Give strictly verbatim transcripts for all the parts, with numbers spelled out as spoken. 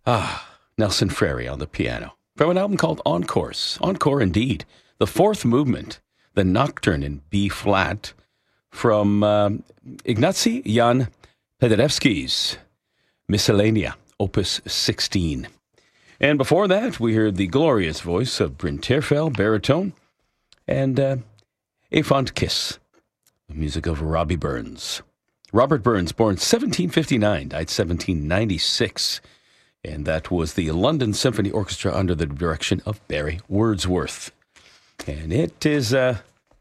Ah, Nelson Frere on the piano from an album called Encores. Encore indeed. The fourth movement, the Nocturne in B flat from um, Ignacy Jan Paderewski's Miscellanea, Opus sixteen. And before that, we heard the glorious voice of Bryn Terfel, baritone, and uh, A Fond Kiss, the music of Robbie Burns. Robert Burns, born seventeen fifty-nine, died seventeen ninety-six. And that was the London Symphony Orchestra under the direction of Barry Wordsworth. And it is, uh,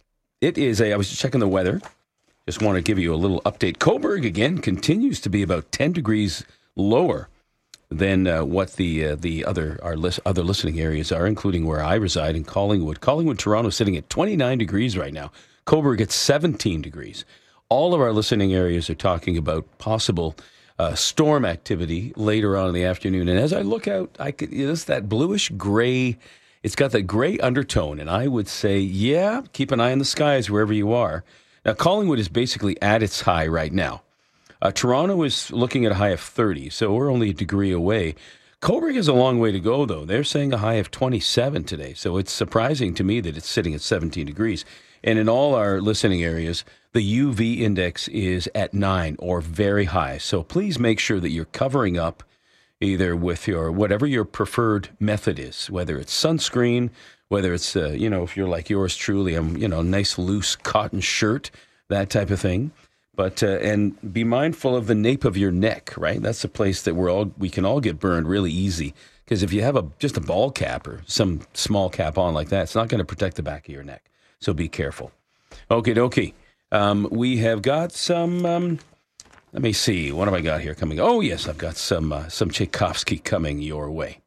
it is a, I was checking the weather. Just want to give you a little update. Cobourg, again, continues to be about ten degrees lower than uh, what the uh, the other our list, other listening areas are, including where I reside in Collingwood. Collingwood, Toronto, sitting at twenty-nine degrees right now. Cobourg at seventeen degrees. All of our listening areas are talking about possible uh, storm activity later on in the afternoon. And as I look out, I could, you know, it's that bluish gray. It's got that gray undertone, and I would say, yeah, keep an eye on the skies wherever you are. Now, Collingwood is basically at its high right now. Uh, Toronto is looking at a high of thirty, so we're only a degree away. Cobourg has a long way to go, though. They're saying a high of twenty-seven today, so it's surprising to me that it's sitting at seventeen degrees. And in all our listening areas, the U V index is at nine or very high. So please make sure that you're covering up either with your, whatever your preferred method is, whether it's sunscreen, whether it's, uh, you know, if you're like yours truly, I'm, you know, nice loose cotton shirt, that type of thing. But, uh, and be mindful of the nape of your neck, right? That's a place that we're all, we can all get burned really easy. Because if you have a just a ball cap or some small cap on like that, it's not going to protect the back of your neck. So be careful. Okie dokie. Um, we have got some, um, let me see, what have I got here coming? Oh, yes, I've got some uh, some Tchaikovsky coming your way.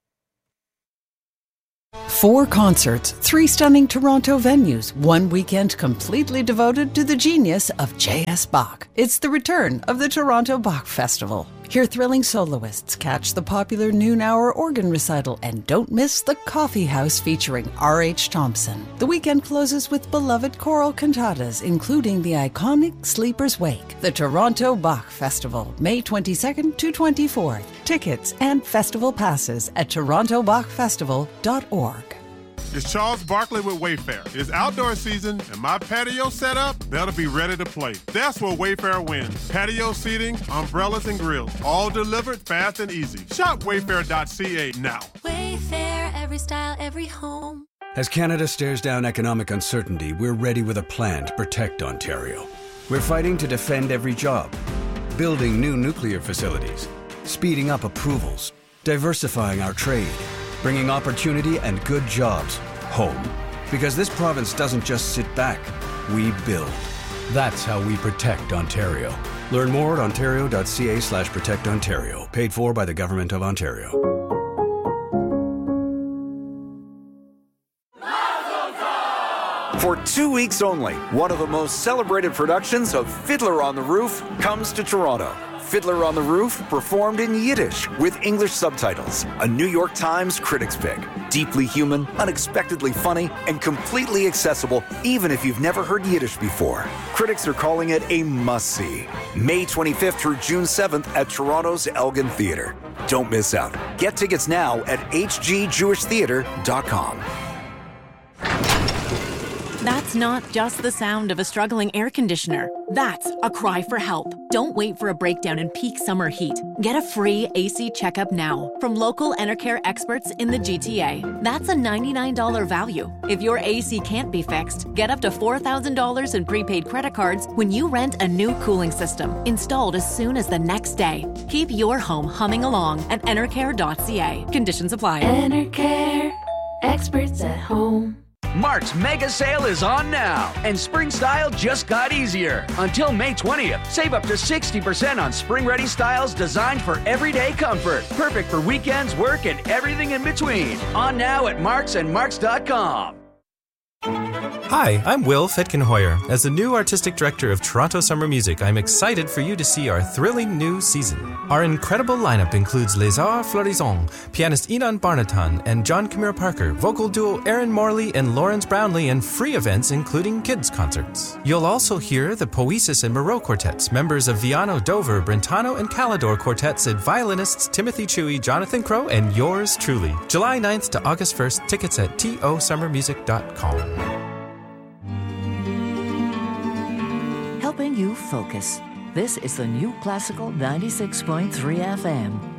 Four concerts, three stunning Toronto venues, one weekend completely devoted to the genius of J S. Bach. It's the return of the Toronto Bach Festival. Hear thrilling soloists, catch the popular noon-hour organ recital, and don't miss the Coffee House featuring R H. Thompson. The weekend closes with beloved choral cantatas, including the iconic Sleeper's Wake. The Toronto Bach Festival, May twenty-second to twenty-fourth. Tickets and festival passes at toronto bach festival dot org. It's Charles Barkley with Wayfair. It's outdoor season, and my patio setup better be ready to play. That's where Wayfair wins. Patio seating, umbrellas, and grills, all delivered fast and easy. Shop wayfair dot c a now. Wayfair, every style, every home. As Canada stares down economic uncertainty, we're ready with a plan to protect Ontario. We're fighting to defend every job, building new nuclear facilities, speeding up approvals, diversifying our trade, bringing opportunity and good jobs home. Because this province doesn't just sit back, we build. That's how we protect Ontario. Learn more at ontario dot c a slash protect ontario. Paid for by the Government of Ontario. For two weeks only, one of the most celebrated productions of Fiddler on the Roof comes to Toronto. Fiddler on the Roof, performed in Yiddish with English subtitles. A New York Times critics pick. Deeply human, unexpectedly funny, and completely accessible even if you've never heard Yiddish before. Critics are calling it a must-see. May twenty-fifth through June seventh at Toronto's Elgin Theatre. Don't miss out. Get tickets now at h g jewish theatre dot com. That's not just the sound of a struggling air conditioner. That's a cry for help. Don't wait for a breakdown in peak summer heat. Get a free A C checkup now from local Enercare experts in the G T A. That's a ninety-nine dollars value. If your A C can't be fixed, get up to four thousand dollars in prepaid credit cards when you rent a new cooling system, installed as soon as the next day. Keep your home humming along at enercare dot c a. Conditions apply. Enercare, experts at home. Mark's mega sale is on now, and spring style just got easier. Until May twentieth, save up to sixty percent on spring-ready styles designed for everyday comfort. Perfect for weekends, work, and everything in between. On now at marks and marks dot com. Hi, I'm Will Fitkin-Hoyer. As the new artistic director of Toronto Summer Music, I'm excited for you to see our thrilling new season. Our incredible lineup includes Les Arts Florissants, pianist Inan Barnatan and John Camille Parker, vocal duo Aaron Morley and Lawrence Brownlee, and free events including kids' concerts. You'll also hear the Poesis and Moreau Quartets, members of Viano, Dover, Brentano, and Calidor Quartets, and violinists Timothy Chewy, Jonathan Crow, and yours truly. July ninth to August first, tickets at t o summer music dot com. Helping you focus. This is the new Classical ninety-six point three F M.